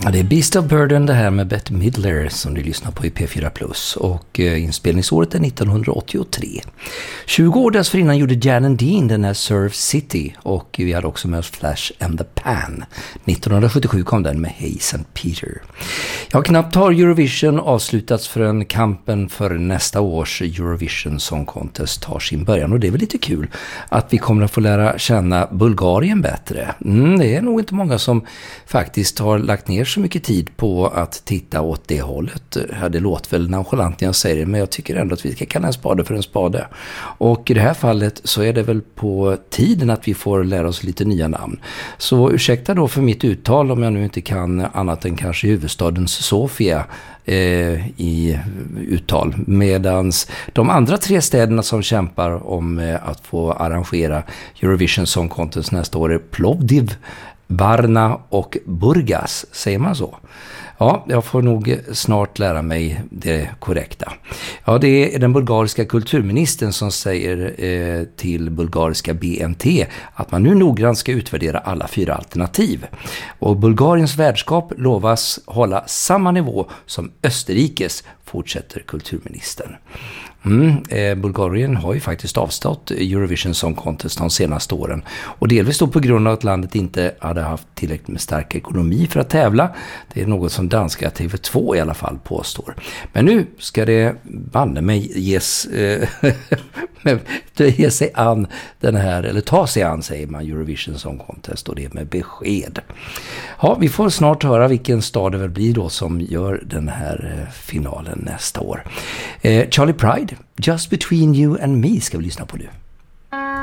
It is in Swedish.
Ja, det är Beast of Burden det här med Bette Midler som du lyssnar på i P4+. Och inspelningsåret är 1983. 20 år dessförinnan gjorde Jan and Dean den här Surf City. Och vi hade också med oss Flash and the Pan. 1977 kom den med Hey St. Peter. Ja, knappt har Eurovision avslutats förrän kampen för nästa års Eurovision Song Contest tar sin början. Och det är väl lite kul att vi kommer att få lära känna Bulgarien bättre. Det är nog inte många som faktiskt har lagt ner så mycket tid på att titta åt det hållet. Det låter väl nonchalant när jag säger det, men jag tycker ändå att vi ska kalla en spade för en spade. Och i det här fallet så är det väl på tiden att vi får lära oss lite nya namn. Så ursäkta då för mitt uttal om jag nu inte kan annat än kanske huvudstadens Sofia i uttal. Medans de andra 3 städerna som kämpar om att få arrangera Eurovision Song Contest nästa år är Plovdiv, Varna och Burgas, säger man så? Ja, jag får nog snart lära mig det korrekta. Ja, det är den bulgariska kulturministern som säger till bulgariska BNT att man nu noggrant ska utvärdera alla 4 alternativ. Och Bulgariens värdskap lovas hålla samma nivå som Österrikes, fortsätter kulturministern. Bulgarien har ju faktiskt avstått Eurovision Song Contest de senaste åren. Och delvis då på grund av att landet inte hade haft tillräckligt med stark ekonomi för att tävla. Det är något som danska TV2 i alla fall påstår. Men nu ska det banne mig ge sig an den här, eller ta sig an säger man, Eurovision Song Contest, och det med besked. Ja, vi får snart höra vilken stad det väl blir då som gör den här finalen nästa år. Charlie Pride, Just Between You and Me ska vi lyssna på nu.